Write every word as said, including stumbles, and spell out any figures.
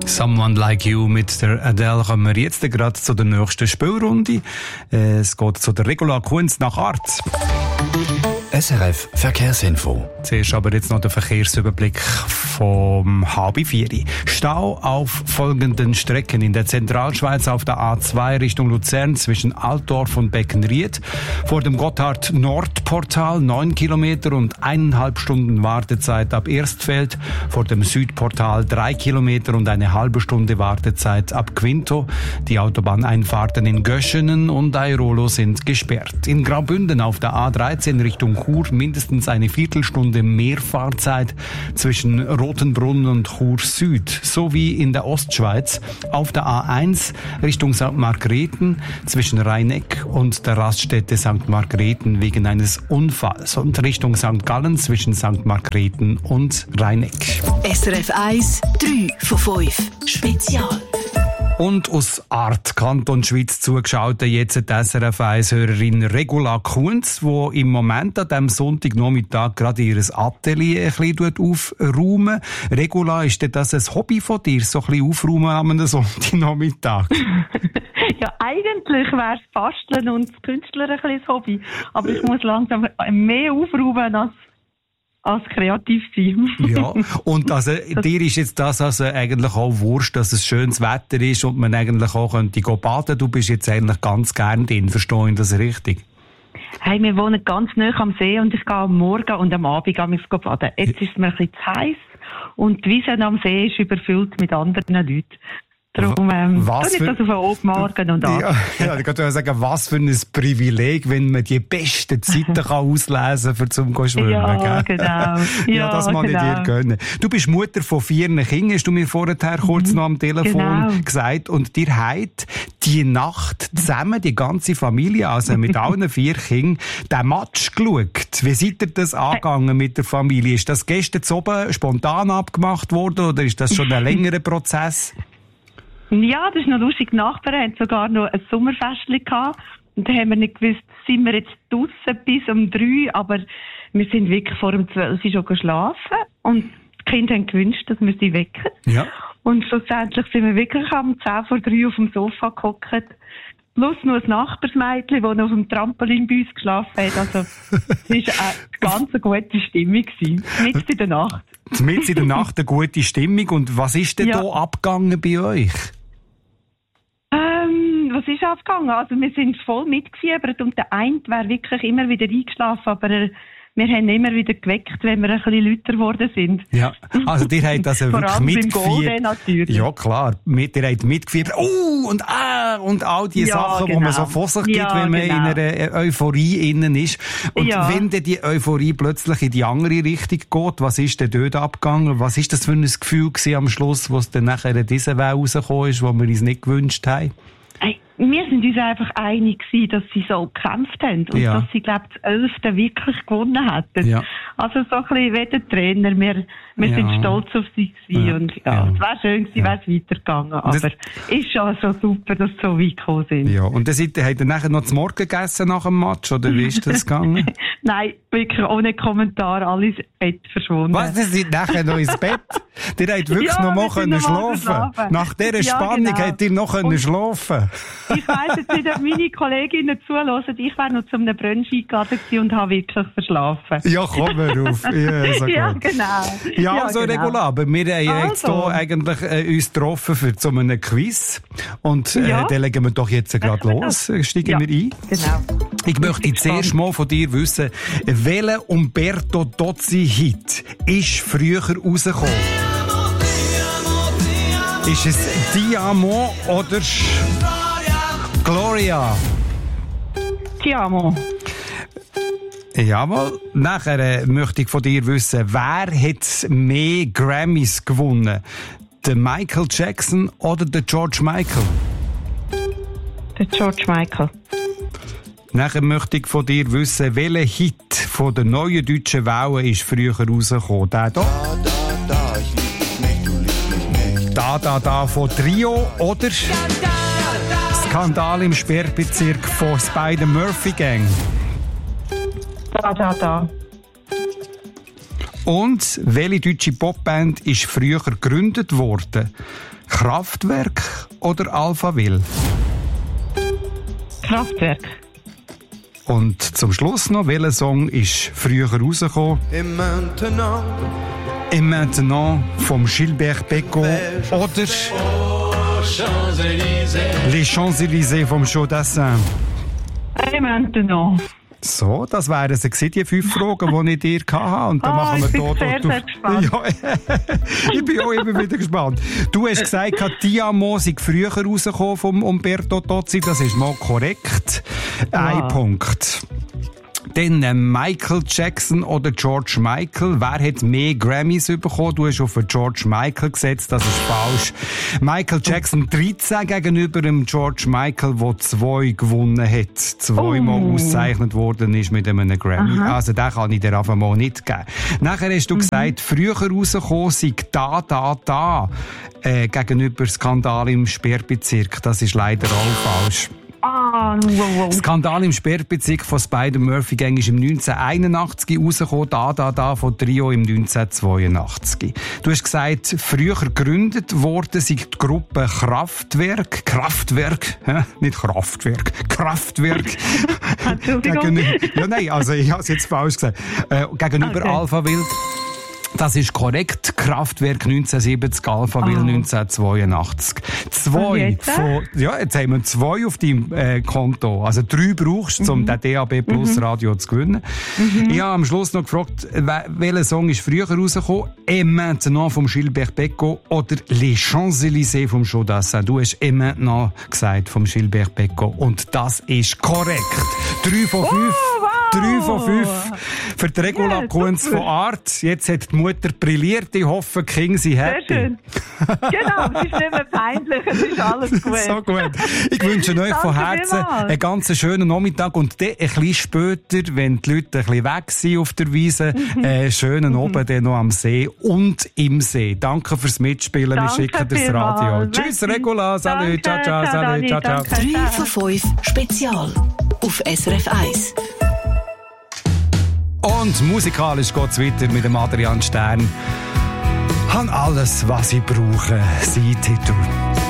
Someone Like You mit der Adele kommen wir jetzt gerade zu der nächsten Spielrunde. Es geht zu der Regula Kunz nach Art. S R F Verkehrsinfo. Zuerst aber jetzt noch der Verkehrsüberblick vom halb vier. Stau auf folgenden Strecken in der Zentralschweiz auf der A zwei Richtung Luzern zwischen Altdorf und Beckenried. Vor dem Gotthard-Nordportal neun Kilometer und eineinhalb Stunden Wartezeit ab Erstfeld. Vor dem Südportal drei Kilometer und eine halbe Stunde Wartezeit ab Quinto. Die Autobahneinfahrten in Göschenen und Airolo sind gesperrt. In Graubünden auf der A dreizehn Richtung Chur mindestens eine Viertelstunde mehr Fahrzeit zwischen Rotenbrunn und Chur Süd, sowie in der Ostschweiz auf der A eins Richtung Sankt Margrethen zwischen Rheineck und der Raststätte Sankt Margrethen wegen eines Unfalls und Richtung Sankt Gallen zwischen Sankt Margrethen und Rheineck. S R F eins, drei von fünf Spezial. Und aus Art Kanton Schweiz zugeschaut jetzt die S R F eins-Hörerin Regula Kunz, die im Moment an diesem Sonntagnachmittag gerade ihr Atelier ein bisschen aufräumen. Regula, ist denn das ein Hobby von dir, so ein bisschen aufräumen am Sonntagnachmittag? Ja, eigentlich wäre es Basteln und das Künstler ein bisschen das Hobby. Aber ich muss langsam mehr aufräumen als als kreativ sein. Ja, und also, dir ist jetzt das also eigentlich auch wurscht, dass es schönes Wetter ist und man eigentlich auch könnte gehen baden. Du bist jetzt eigentlich ganz gern drin, verstehe ich das richtig? Hey, wir wohnen ganz nah am See und ich gehe am Morgen und am Abend baden. Jetzt ist es mir ein bisschen zu heiß und die Wiese am See ist überfüllt mit anderen Leuten. Darum ähm, was tue ich das auf oben morgen und ab. Ja, ja, ich kann sagen, was für ein Privileg, wenn man die besten Zeiten kann auslesen kann, um zu schwimmen. Ja, gell? genau. Ja, ja, das mag genau. ich dir gönnen. Du bist Mutter von vier Kindern, hast du mir vorher kurz mhm. noch am Telefon genau. gesagt. Und dir habt die Nacht zusammen, die ganze Familie, also mit allen vier Kindern, den Match geschaut. Wie seid ihr das angegangen mit der Familie? Ist das gestern zu oben spontan abgemacht worden oder ist das schon ein längerer Prozess? Ja, das ist noch lustig. Die Nachbarn hatten sogar noch ein Sommerfestchen gehabt. Und da haben wir nicht gewusst, sind wir jetzt draussen bis um drei, aber wir sind wirklich vor um zwölf schon geschlafen. Und die Kinder haben gewünscht, dass wir sie wecken. Ja. Und schlussendlich sind wir wirklich am zehn vor drei auf dem Sofa gehockt. Plus noch ein Nachbarsmädchen, das noch auf dem Trampolin bei uns geschlafen hat. Also, es war eine ganz gute Stimmung gewesen. Mitten in der Nacht. Mitten in der Nacht eine gute Stimmung. Und was ist denn ja. da abgegangen bei euch? Ähm, was ist abgegangen? Also wir sind voll mitgefiebert und der eine wäre wirklich immer wieder eingeschlafen, aber er, wir haben immer wieder geweckt, wenn wir ein bisschen lauter geworden sind. Ja, also ihr habt also wirklich mitgefiebert. Natürlich. Ja klar, mit, ihr habt mitgefiebert. Oh, und ah, und all die ja, Sachen, genau. die man so vor sich gibt, ja, wenn man genau. in einer Euphorie innen ist. Und ja. wenn dann die Euphorie plötzlich in die andere Richtung geht, was ist denn dort abgegangen? Was ist das für ein Gefühl gewesen am Schluss, wo es dann nachher in diese Welt rausgekommen ist, wo wir uns nicht gewünscht haben? Hey, wir sind uns einfach einig gewesen, dass sie so gekämpft haben und ja. dass sie, glaube ich, das Elfte wirklich gewonnen hätten. Ja. Also so ein bisschen wie der Trainer. Wir, wir ja. sind stolz auf sie gewesen ja. und ja, ja. es wäre schön gewesen, ja. wäre es weitergegangen. Aber das es ist schon so super, dass sie so weit gekommen sind. Ja, und dann seid ihr, habt ihr nachher noch zu Morgen gegessen nach dem Match, oder wie ist das gegangen? Nein, wirklich ohne Kommentar, alle ins Bett verschwunden. Was, ihr seid nachher noch ins Bett? Ihr habt wirklich ja, noch mal können schlafen. schlafen. Nach dieser ja, Spannung genau. habt ihr noch können schlafen. Ich weiss jetzt nicht, ob meine Kolleginnen zuhören. Ich wäre noch zu einem Brunch eingeladen und habe wirklich verschlafen. Ja, komm mal auf. Ja, so ja gut. genau. Ja, ja also genau. Regula, aber wir haben also. jetzt hier eigentlich äh, uns getroffen für so einen Quiz. Und äh, ja. dann legen wir doch jetzt gerade los. Steigen ja. wir ein. Genau. Ich möchte zuerst mal von dir wissen, welcher Umberto Tozzi-Hit ist früher rausgekommen? Ist es Diamo oder Gloria? Diamo. Jawohl. Nachher äh, möchte ich von dir wissen, wer hat mehr Grammys gewonnen? Der Michael Jackson oder der George Michael? Der George Michael. Nachher möchte ich von dir wissen, welcher Hit von der neuen deutschen Welle ist früher rausgekommen? Der da? Da, da, da von Trio oder Skandal im Sperrbezirk von Spider-Murphy Gang? Da, da, da. Und welche deutsche Popband ist früher gegründet worden? Kraftwerk oder Alphaville? Kraftwerk. Und zum Schluss noch, welcher Song ist früher rausgekommen? Et maintenant, Et maintenant vom Gilbert Bécaud oder Les Champs-Élysées vom Jodassin. Et maintenant. So, das wären sie gewesen, die fünf Fragen, die ich dir hatte. Und dann Oh, machen wir ich bin dort, sehr, dort sehr gespannt. Ja, ich bin auch immer wieder gespannt. Du hast gesagt, Ti Amo sei früher rausgekommen vom Umberto Tozzi. Das ist mal korrekt. Ein Punkt. Dann äh, Michael Jackson oder George Michael. Wer hat mehr Grammys bekommen? Du hast auf George Michael gesetzt, das ist falsch. Michael Jackson dreizehn gegenüber dem George Michael, der zwei gewonnen hat. Zweimal Oh. ausgezeichnet worden ist mit einem Grammy. Aha. Also den kann ich dir einfach mal nicht geben. Nachher hast du Mhm. gesagt, früher rausgekommen sei «Da, da, da» äh, gegenüber Skandal im Sperrbezirk. Das ist leider auch falsch. Ah, wow, wow. Skandal im Sperrbezirk von Spider-Murphy-Gang ist im neunzehnhunderteinundachtzig rausgekommen, «Da, da, da» von Trio im neunzehnhundertzweiundachtzig. Du hast gesagt, früher gegründet worden sei die Gruppe Kraftwerk. Kraftwerk, hä? Nicht Kraftwerk, Kraftwerk. Entschuldigung. Gegenü- ja, nein, also ich habe es jetzt falsch gesagt. Äh, gegenüber Okay. Alphaville. Das ist korrekt. Kraftwerk neunzehnhundertsiebzig, Alphaville Oh. neunzehnhundertzweiundachtzig. Zwei Und jetzt? von, ja, jetzt haben wir zwei auf deinem äh, Konto. Also drei brauchst du, um den D A B Plus Radio zu gewinnen. Ich habe am Schluss noch gefragt, wel- welcher Song ist früher rausgekommen? Et maintenant vom Gilbert Bécaud oder Les Champs-Élysées vom Jodassin? Du hast Et maintenant gesagt vom Gilbert Bécaud. Und das ist korrekt. Drei von fünf. wow. Drei von fünf. Für die Regula Ja, Kunz super. von Art. Jetzt hat die Mutter brilliert. Ich hoffe, die Kinder sind Sehr happy. schön. Genau, es ist nicht mehr peinlich, es ist alles gut. So gut. Ich wünsche euch von Danke Herzen vielmals. einen ganz schönen Nachmittag und dann ein bisschen später, wenn die Leute ein bisschen weg sind auf der Wiese, Mhm. einen schönen Abend dann noch am See und im See. Danke fürs Mitspielen. Wir Danke schicken das vielmals. Radio. Tschüss, Merci. Regula. Salut. Ciao, Danke, ciao. ciao, Salut. Dani, Ciao, ciao. danke. drei von fünf Spezial auf S R F eins. Und musikalisch geht's weiter mit dem Adrian Stern. Han alles, was ich brauche, sein Titel.